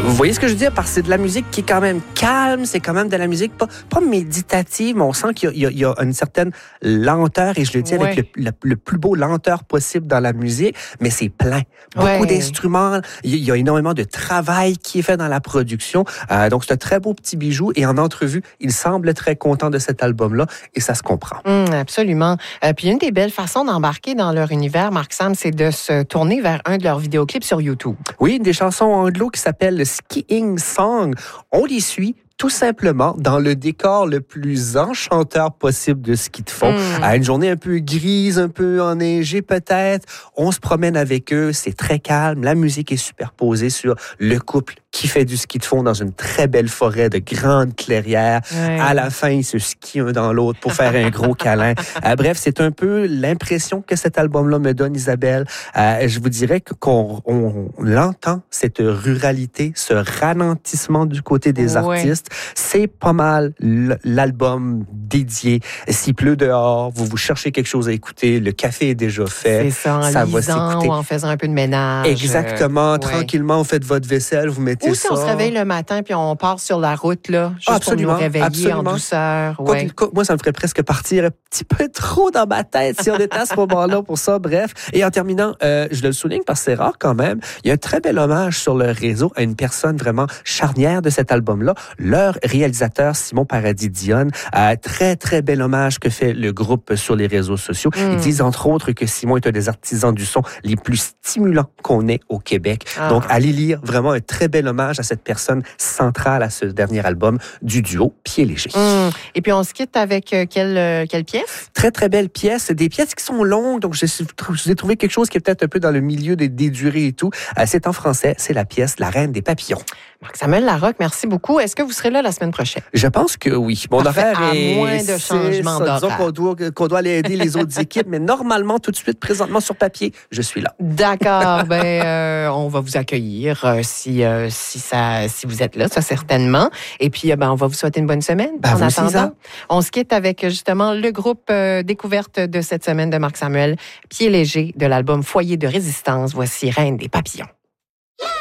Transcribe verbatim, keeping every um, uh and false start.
Vous voyez ce que je veux dire? Parce que c'est de la musique qui est quand même calme, c'est quand même de la musique pas, pas méditative, mais on sent qu'il y a, il y a une certaine lenteur, et je le dis ouais. avec le, le, le plus beau lenteur possible dans la musique, mais c'est plein. Beaucoup ouais. d'instruments, il y a énormément de travail qui est fait dans la production. Euh, donc, c'est un très beau petit bijou, et en entrevue, il semble très content de cet album-là, et ça se comprend. Mmh, absolument. Euh, puis, une des belles façons d'embarquer dans leur univers, Marc-Sam, c'est de se tourner vers un de leurs vidéoclips sur YouTube. Oui, une des chansons anglo qui s'appelle Skiing Song. On les suit tout simplement dans le décor le plus enchanteur possible de ski de fond. Mm. À une journée un peu grise, un peu enneigée peut-être, on se promène avec eux, c'est très calme, la musique est superposée sur le couple qui fait du ski de fond dans une très belle forêt de grandes clairières. Ouais. À la fin, ils se skient un dans l'autre pour faire un gros câlin. Euh, bref, c'est un peu l'impression que cet album-là me donne, Isabelle. Euh, je vous dirais qu'on on, on l'entend, cette ruralité, ce ralentissement du côté des ouais. artistes. C'est pas mal l'album dédié. S'il pleut dehors, vous vous cherchez quelque chose à écouter, le café est déjà fait. C'est ça, en ça lisant va s'écouter. Ou en faisant un peu de ménage. Exactement. Euh, tranquillement, vous faites votre vaisselle, vous mettez ou ça. Ou si on se réveille le matin puis on part sur la route, là, juste absolument, pour nous réveiller absolument. en douceur. Quoi, ouais. quoi, moi, ça me ferait presque partir un petit peu trop dans ma tête si on était à ce moment-là pour ça. Bref. Et en terminant, euh, je le souligne parce que c'est rare quand même, il y a un très bel hommage sur le réseau à une personne vraiment charnière de cet album-là, leur réalisateur Simon Paradis-Dionne. Euh, très, très bel hommage que fait le groupe sur les réseaux sociaux. Mm. Ils disent entre autres que Simon est un des artisans du son les plus stimulants qu'on ait au Québec. Ah. Donc, allez lire vraiment un très bel hommage à cette personne centrale à ce dernier album du duo Pieds légers. Mm. Et puis, on se quitte avec euh, quelle, euh, quelle pièce? Très, très belle pièce. Des pièces qui sont longues. Donc, je vous ai trouvé quelque chose qui est peut-être un peu dans le milieu des, des durées et tout. Euh, c'est en français. C'est la pièce La Reine des papillons. Marc-Samuel Larocque, merci beaucoup. Est-ce que vous serez là la semaine prochaine? Je pense que oui. Mon Parfait, horaire à est... moins de changement d'horaire. Disons qu'on doit, qu'on doit aller aider les autres équipes, mais normalement, tout de suite, présentement, sur papier, je suis là. D'accord. ben, euh, on va vous accueillir euh, si, euh, si, ça, si vous êtes là, ça certainement. Et puis, euh, ben, on va vous souhaiter une bonne semaine. Ben, en attendant, ça. On se quitte avec justement le groupe euh, découverte de cette semaine de Marc-Samuel, Pieds légers, de l'album Foyer de résistance. Voici Reine des papillons.